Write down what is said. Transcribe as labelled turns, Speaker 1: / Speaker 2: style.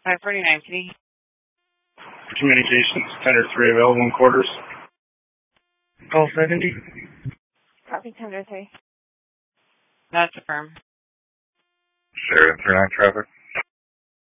Speaker 1: 549, Kitty.
Speaker 2: Communications, Tender 3 available in quarters.
Speaker 3: Call 70.
Speaker 1: Copy, Tender 3. That's affirmed.
Speaker 4: Sheridan 39 traffic.